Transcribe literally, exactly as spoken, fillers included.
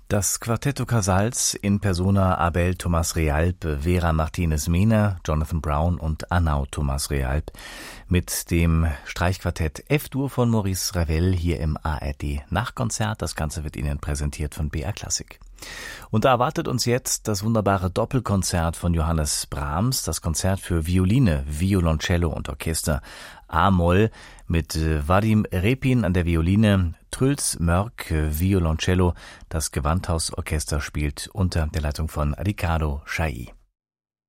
Das Quartetto Casals in persona Abel Thomas Realp, Vera Martinez-Mehner, Jonathan Brown und Arnaud Thomas Realp mit dem Streichquartett F-Dur von Maurice Ravel hier im A R D Nachtkonzert. Das Ganze wird Ihnen präsentiert von B R Classic. Und da erwartet uns jetzt das wunderbare Doppelkonzert von Johannes Brahms, das Konzert für Violine, Violoncello und Orchester A-Moll mit Vadim Repin an der Violine, Truls Mörk Violoncello. Das Gewandhausorchester spielt unter der Leitung von Riccardo Chailly.